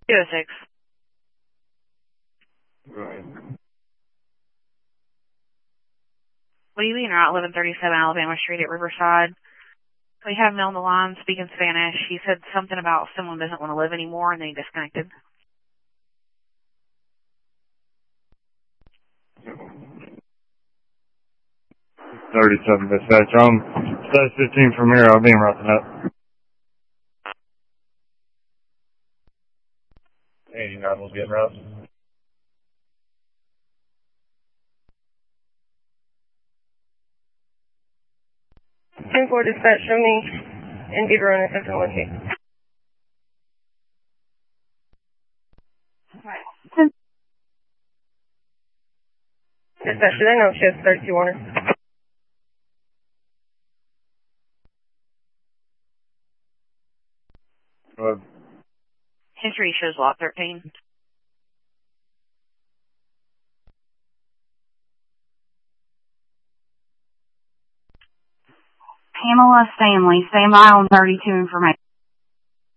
206. Right. What do you mean, Route 1137 Alabama Street at Riverside? We have Mel on the line speaking Spanish. He said something about someone doesn't want to live anymore, and then he disconnected. 37 dispatch. Status 15 from here. I'll be in roughing up. 89 will get rough. 10-4 dispatch, show me in Beaver Run at 7-1. Dispatch, do they know she has 32 on her? Well, History shows lot 13. Pamela Stanley, stand by on 32 information.